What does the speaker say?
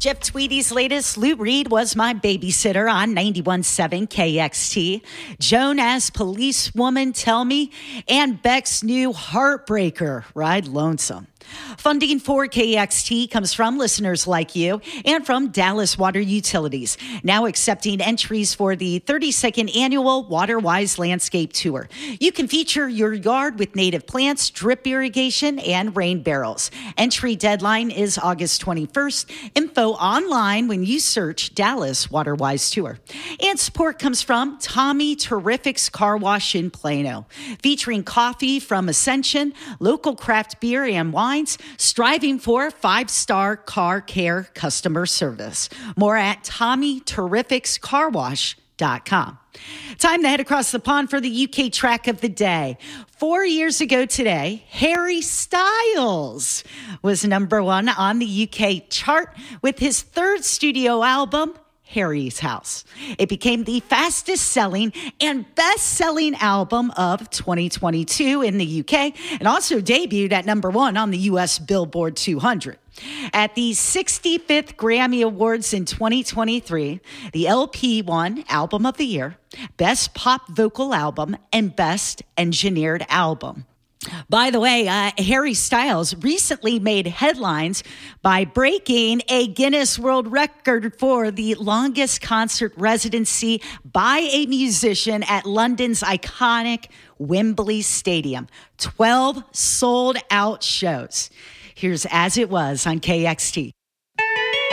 Jeff Tweedy's latest. Lou Reed was my babysitter on 91.7 KXT. Joan as Policewoman, Tell Me, and Beck's new Heartbreaker, Ride Lonesome. Funding for KXT comes from listeners like you and from Dallas Water Utilities, now accepting entries for the 32nd annual WaterWise Landscape Tour. You can feature your yard with native plants, drip irrigation, and rain barrels. Entry deadline is August 21st. Info online when you search Dallas WaterWise Tour. And support comes from Tommy Terrific's Car Wash in Plano, featuring coffee from Ascension, local craft beer and wine, striving for 5-star car care customer service. More at TommyTerrificsCarWash.com. Time to head across the pond for the UK track of the day. 4 years ago today, Harry Styles was number one on the UK chart with his third studio album, Harry's House. It became the fastest selling and best selling album of 2022 in the UK and also debuted at number one on the US Billboard 200. At the 65th Grammy Awards in 2023, the LP won Album of the Year, Best Pop Vocal Album, and Best Engineered Album. By the way, Harry Styles recently made headlines by breaking a Guinness World Record for the longest concert residency by a musician at London's iconic Wembley Stadium. 12 sold-out shows. Here's As It Was on KXT.